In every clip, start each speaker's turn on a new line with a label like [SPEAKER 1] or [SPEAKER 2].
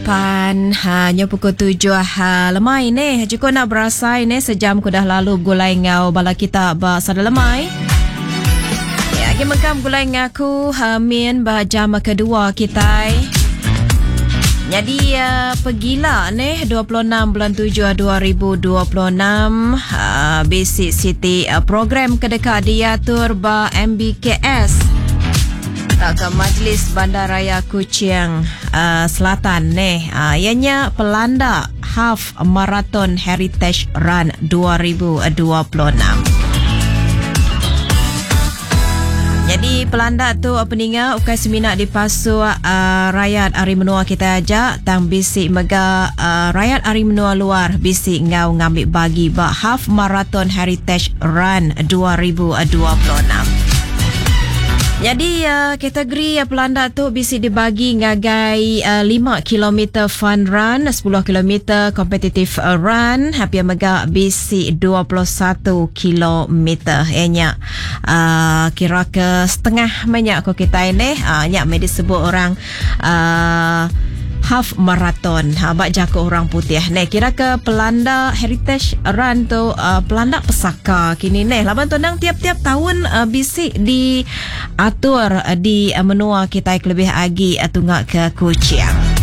[SPEAKER 1] lapan hanya pukul 7 lemai ni. Jika nak berasai ni sejam ku dah lalu gulai ngau bala kita ba sada lemai. Ya, kita mengam gulai ngaku min ba jam kedua kita. Jadi pergilah ni 26 bulan 7 2026 Basic City program kedekat diatur ba MBKS ke Majlis Bandaraya Kuching Selatan ni. Ianya pelanda Half Marathon Heritage Run 2026. Jadi pelanda tu peninga ukai seminar di pasu rakyat hari menua kita ajak tang bisik mega rakyat hari menua luar bisik ngau ngambil bagi ba Half Marathon Heritage Run 2026. Jadi kategori pelanda tu bisik dibagi ngagai 5 km fun run, 10 km competitive run, hampir mega bisik 21 km. Enya kira ke setengah banyak ko kita ini nyak me disebut orang half marathon bak jako orang putih ni kira ke pelanda heritage run tu pelanda pesaka kini ni laban tonang tiap-tiap tahun bisik di atur di menua kita lebih agi tunggak ke Kuching.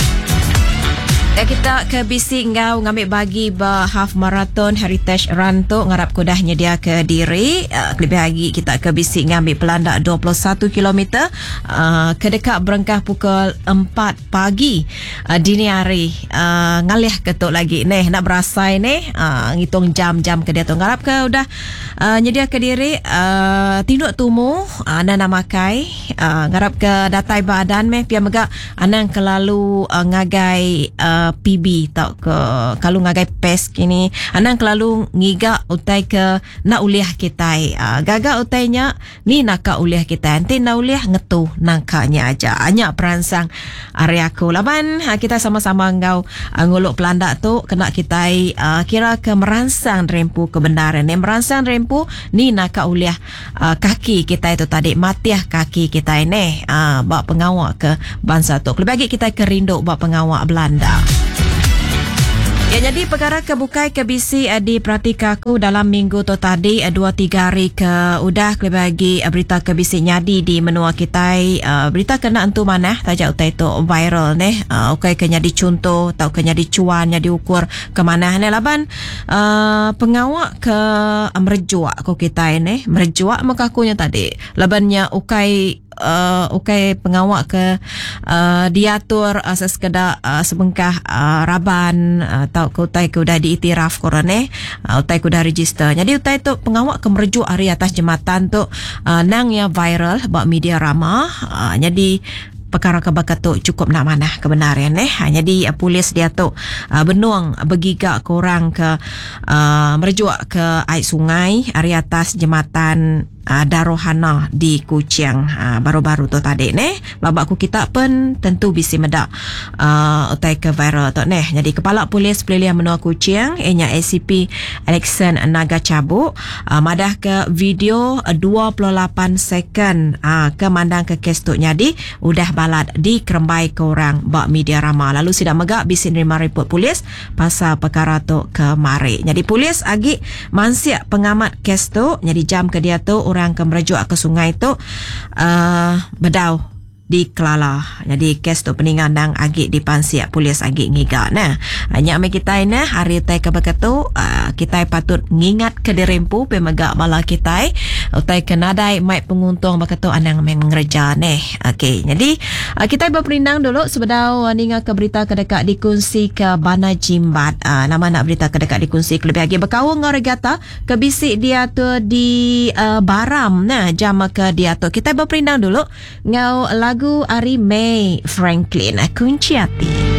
[SPEAKER 1] Kita ke bisik ngau ngambil bagi ba half marathon heritage run tu ngarap ko dah nyedia ke diri lebih lagi kita ke bisik ngambil pelanda 21 km kedekat berengkah pukul 4 pagi dini hari ngalih ketuk lagi ni nak berasai ni ngitung jam-jam ke dia tu ngarap ke udah nyedia ke diri tinduk tumu nana makai ngarap ke datai badan meh pia mega anang kelalu ngagai PB tau ke kalau ngagai pes kini anang kelalu ngiga utai ke nak uliah kita gaga utainya ni nak uliah kita nanti nak uliah ngetu nangkanya aja hanya peransang area aku laban kita sama-sama ngau nguluk pelanda tu kena kita kira ke meransang rempu kebenaran ni meransang rempu ni nak uliah kaki kita itu tadi matiah kaki kita ini bak pengawak ke bangsa tu lebih lagi kita kerindu bak pengawak Belanda. Ya, jadi perkara kebukai ke bisi diperhatikanku dalam minggu tu tadi 2-3 hari ke udah lebih lagi berita ke bisi nyadi di menua kita berita kena entu mana tajak utai tu viral ni ukai ke nyadi contoh tau ke nyadi cuan nyadi ukur ke mana ni laban pengawak ke merjuak ko kita ini merjuak makakunya tadi labannya ukai pengawak ke diatur sesekadar sebengkah raban atau ke utai ke udah diiktiraf korone utai ke udah register jadi utai tu pengawak ke merujuk hari atas jembatan tu nang ya viral bak media ramah jadi perkara kebakat tu cukup nak mana kebenaran jadi polis dia tu benuang bergigak korang ke merujuk ke air sungai hari atas jembatan Darohana di Kuching baru-baru tu tadi ni babak ku kita pun tentu bisi medak utai ke viral tu ni jadi kepala polis pelilihan menua Kuching ianya ACP Alexan Naga Cabuk madah ke video 28 second kemandang ke kes tu jadi udah balat di kerembai korang bak media ramah lalu sidak megak bisi nerima report polis pasal perkara tu ke mari jadi polis agi mansiak pengamat kes tu jadi jam ke dia tu orang ke merujuk ke sungai tu bedau di Kelala. Jadi kes tu peningandang agi dipansiak polis agi ngigak nah. Hanya ame kita ini hari tai ke beketu kita patut ngingat ke dirempu pemegak bala kita utai ke nadai mai penguntung beketu anang mengereja neh. Okey. Jadi kita berperindang dulu sebedau ninga ke berita kedekat dikunci ke Bana Jimbat. Nama nak berita kedekat dikunci lebih lagi berkawung regata ke bisik dia tu di Baram nah jam ke dia tu. Kita berperindang dulu ngau lagu Ari May Franklin Kunci Hati.